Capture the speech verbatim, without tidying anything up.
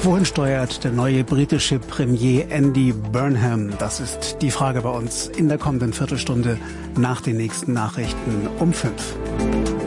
Wohin steuert der neue britische Premier Andy Burnham? Das ist die Frage bei uns in der kommenden Viertelstunde nach den nächsten Nachrichten um fünf.